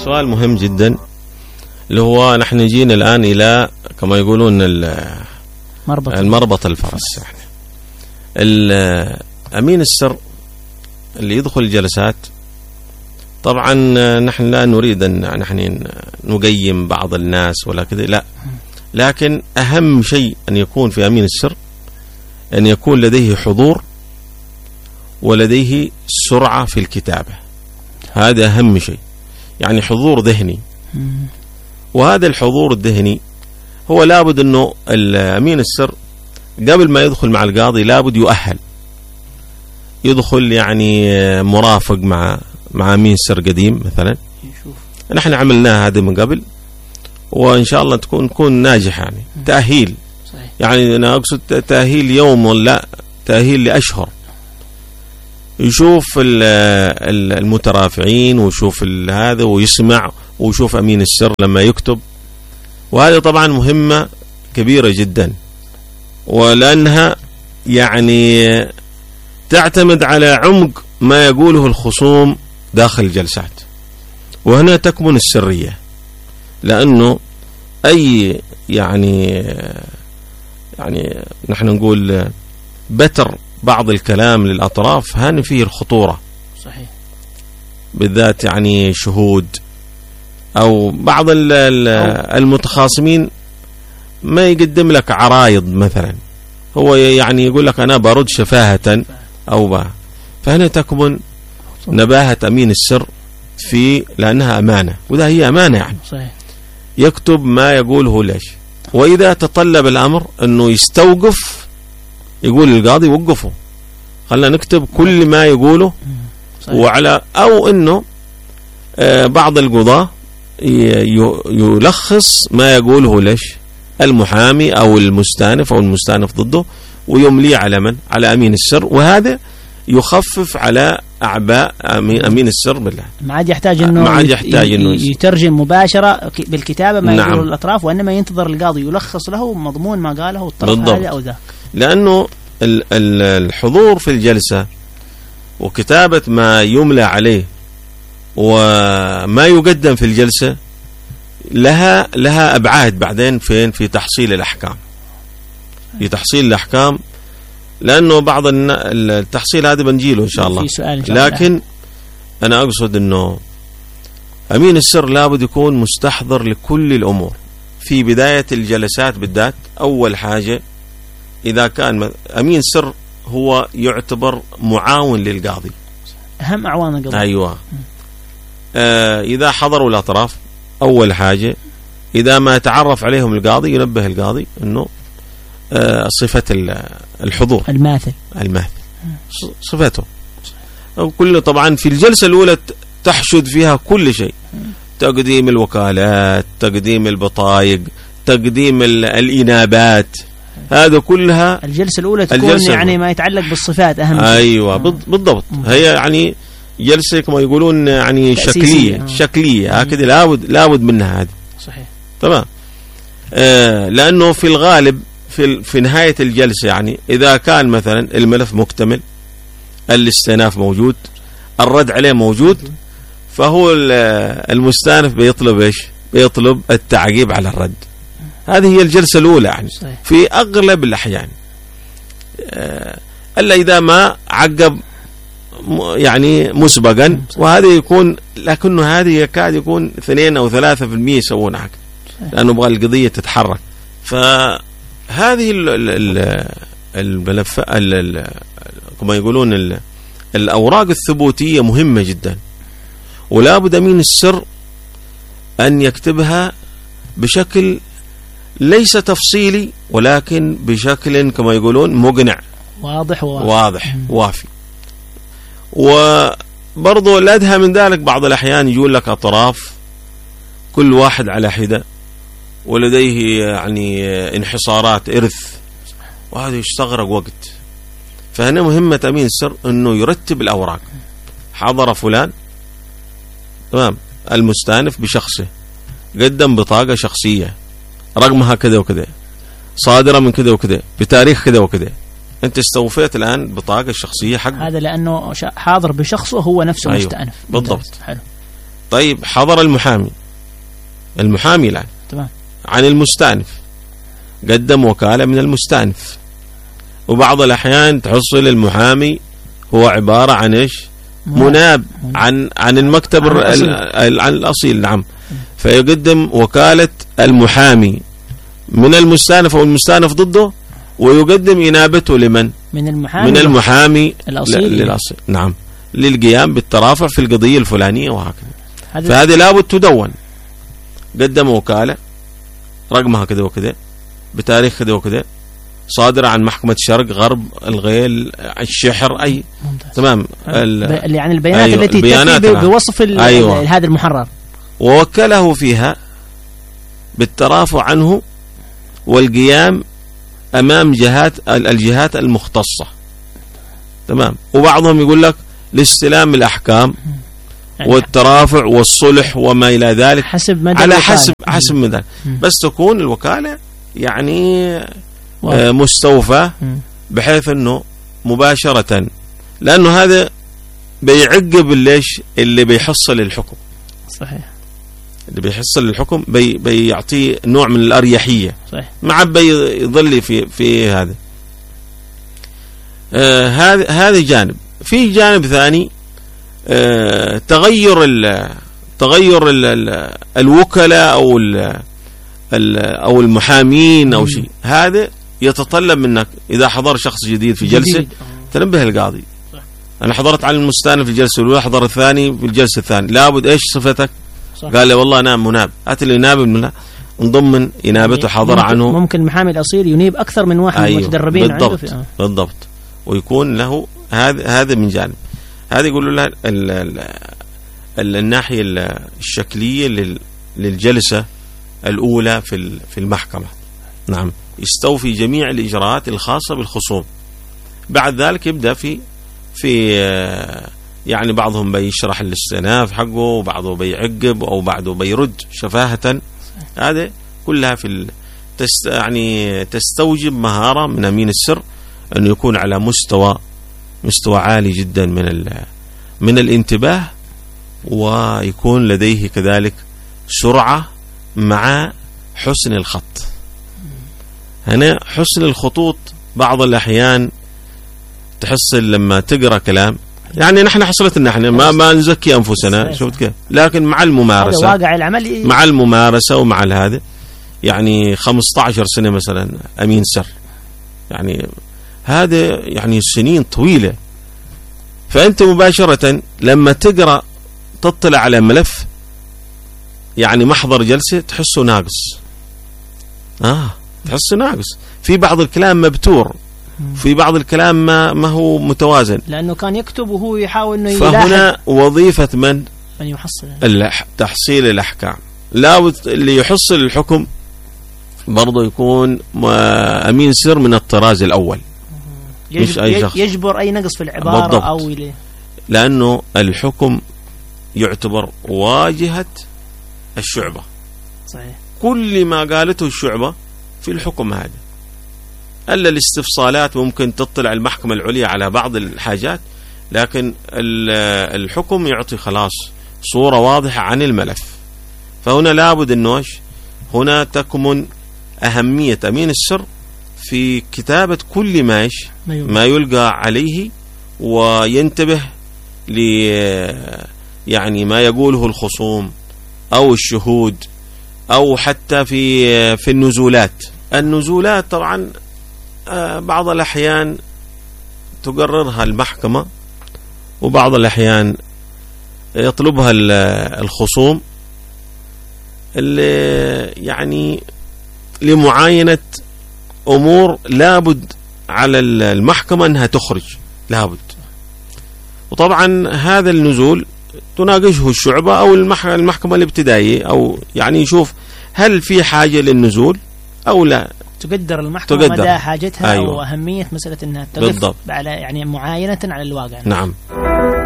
سؤال مهم جدا، اللي هو نحن جينا الآن إلى كما يقولون المربط الفرس. يعني أمين السر اللي يدخل الجلسات، طبعا نحن لا نريد أن نحن نقيم بعض الناس ولا كذا، لا، لكن أهم شيء أن يكون في أمين السر أن يكون لديه حضور ولديه سرعة في الكتابة. هذا أهم شيء، يعني حضور ذهني. وهذا الحضور الذهني هو لابد أنه الأمين السر قبل ما يدخل مع القاضي لابد يؤهل، يدخل يعني مرافق مع أمين سر قديم مثلا. نحن عملناها هذا من قبل، وإن شاء الله تكون ناجح. يعني تأهيل، يعني أنا أقصد تأهيل يوم ولا تأهيل لأشهر. يشوف المترافعين ويشوف هذا ويسمع ويشوف أمين السر لما يكتب. وهذا طبعا مهمة كبيرة جدا، ولأنها يعني تعتمد على عمق ما يقوله الخصوم داخل الجلسات، وهنا تكمن السرية. لأنه أي يعني نحن نقول بتر بعض الكلام للأطراف هان فيه الخطورة. صحيح. بالذات يعني شهود أو بعض المتخاصمين ما يقدم لك عرايض مثلا، هو يعني يقول لك أنا برد شفاهة فهنا تكمن نباهة أمين السر لأنها أمانة، وده هي أمانة. يعني صحيح. يكتب ما يقوله ليش، وإذا تطلب الأمر أنه يستوقف يقول للقاضي وقفه، خلنا نكتب كل ما يقوله. وعلى أو أنه بعض القضاة يلخص ما يقوله ليش المحامي أو المستأنف ضده، ويمليه على من؟ على أمين السر. وهذا يخفف على أعباء أمين السر بالله. ما عاد يحتاج إنه يترجم مباشرة بالكتابة ما يقوله الأطراف، وإنما ينتظر القاضي يلخص له مضمون ما قاله الطرف هذا أو ذاك. لأنه الحضور في الجلسة وكتابة ما يملى عليه وما يقدم في الجلسة لها أبعاد بعدين في تحصيل الأحكام. في تحصيل الأحكام، لأنه بعض التحصيل هذا بنجيله إن شاء الله. لكن أنا أقصد أنه أمين السر لابد يكون مستحضر لكل الأمور في بداية الجلسات بالذات. أول حاجة إذا كان أمين سر هو يعتبر معاون للقاضي، أهم أعوان القاضي. أيوة. إذا حضروا الأطراف أول حاجة إذا ما تعرف عليهم القاضي ينبه القاضي أنه صفة الحضور الماثل صفته كله. طبعا في الجلسة الأولى تحشد فيها كل شيء، تقديم الوكالات، تقديم البطايق، تقديم الإنابات، هذا كلها الجلسة الأولى تكون يعني ما يتعلق بالصفات أهم شيء. أيوة بالضبط. هي يعني جلسة كما يقولون يعني شكلية هكذا، لابد منها هذه. صحيح. تمام. لأنه في الغالب في نهاية الجلسة يعني إذا كان مثلا الملف مكتمل، الاستئناف موجود، الرد عليه موجود، فهو المستأنف بيطلب إيش؟ بيطلب التعقيب على الرد. هذه هي الجلسة الأولى يعني. صحيح. في أغلب الأحيان إلا إذا ما عقب يعني مسبقا، وهذا يكون لكنه هذه يكاد يكون 2 أو 3% يسوون عقد، لأنه بغى القضية تتحرك. فهذه الملف كما يقولون الأوراق الثبوتية مهمة جدا، ولا بد أمين السر أن يكتبها بشكل ليس تفصيلي، ولكن بشكل كما يقولون مقنع، واضح وافي. وبرضو الأدهى من ذلك بعض الأحيان يقول لك أطراف كل واحد على حدة ولديه يعني انحصارات إرث، وهذا يستغرق وقت. فهنا مهمة أمين السر أنه يرتب الأوراق. حضر فلان، تمام، المستأنف بشخصه قدم بطاقة شخصية رقمها كذا وكذا، صادرة من كذا وكذا، بتاريخ كذا وكذا. أنت استوفيت الآن بطاقة الشخصية حق هذا، لأنه حاضر بشخصه هو نفسه. أيوه. مستأنف. بالضبط. حلو. طيب حضر المحامي الآن تمام عن المستأنف، قدم وكالة من المستأنف، وبعض الأحيان تحصل المحامي هو عبارة عن إيش؟ مناب عن المكتب عن الأصيل. نعم. فيقدم وكالة المحامي من المستأنف أو المستأنف ضده، ويقدم إنابته لمن؟ من المحامي للأصيل. نعم، للقيام بالترافع في القضية الفلانية وهكذا. فهذه لابد تدون. قدم وكالة رقمها كذا وكذا بتاريخ كذا وكذا، صادرة عن محكمة شرق غرب الغيل الشحر أي ممتاز. تمام. يعني البيانات التي تأتي بوصف هذا المحرر، ووكله فيها بالترافع عنه والقيام أمام الجهات المختصة. تمام. وبعضهم يقول لك لاستلام الأحكام والترافع والصلح وما إلى ذلك، على حسب مدى، بس تكون الوكالة يعني مستوفى بحيث أنه مباشرة، لأنه هذا بيعقب اللي بيحصل الحكم. صحيح. اللي بيحصل الحكم بيعطيه نوع من الأريحية. صحيح. مع بيظل في هذا. هذا جانب. في جانب ثاني، تغير الوكلاء أو المحامين أو شيء، هذا يتطلب منك إذا حضر شخص جديد في جلسة تنبه القاضي. أنا حضرت على المستأنف في الجلسة الأولى، حضر الثاني في الجلسة الثانية، لابد إيش صفتك؟ قال لي والله أنا مناب، هات لي نائب من نضمن إنابته حاضر عنه. ممكن المحامي الأصيل ينيب أكثر من واحد من المتدربين بالضبط. عنده بالضبط. ويكون له هذا من جانب. هذا يقولوا له الناحية الشكلية للجلسة الأولى في المحكمة. نعم. يستوفي جميع الإجراءات الخاصة بالخصوم. بعد ذلك يبدأ في يعني بعضهم بيشرح الاستئناف حقه، وبعضه بيعقب، أو بعضه بيرد شفاهة. هذا كلها يعني تستوجب مهارة من أمين السر أنه يكون على مستوى عالي جدا من الانتباه، ويكون لديه كذلك سرعة مع حسن الخط. هنا حسن الخطوط بعض الأحيان تحصل لما تقرأ كلام، يعني نحن حصلت إن نحن ما نزكي أنفسنا، شفت كيف؟ لكن مع الممارسة، واقع العمل، مع الممارسة ومع هذا، يعني 15 سنة مثلا أمين سر، يعني هذا يعني سنين طويلة. فأنت مباشرة لما تقرأ تطلع على ملف يعني محضر جلسة تحسه ناقص، تحسه ناقص، في بعض الكلام مبتور، في بعض الكلام ما هو متوازن، لأنه كان يكتب وهو يحاول أنه فهنا وظيفة من يحصل تحصيل الأحكام. لا اللي يحصل الحكم برضه يكون أمين سر من الطراز الأول، مش أي شخص يجبر أي نقص في العبارة بالضبط. أو لأنه الحكم يعتبر واجهة الشعبة. صحيح. كل ما قالته الشعبة في الحكم هذا، ألا الاستفصالات ممكن تطلع المحكمة العليا على بعض الحاجات، لكن الحكم يعطي خلاص صورة واضحة عن الملف. فهنا لابد أنه هنا تكمن أهمية أمين السر في كتابة كل ما يلقى عليه، وينتبه يعني ما يقوله الخصوم أو الشهود، أو حتى في النزولات طبعا بعض الأحيان تقررها المحكمة، وبعض الأحيان يطلبها الخصوم اللي يعني لمعاينة أمور لابد على المحكمة أنها تخرج، لابد. وطبعا هذا النزول تناقشه الشعبة أو المحكمة الابتدائية، أو يعني يشوف هل في حاجة للنزول أو لا. تقدر المحكمة مدى حاجتها. أيوة. أو أهمية مسألة أنها تقف على يعني معاينة على الواقع. نعم.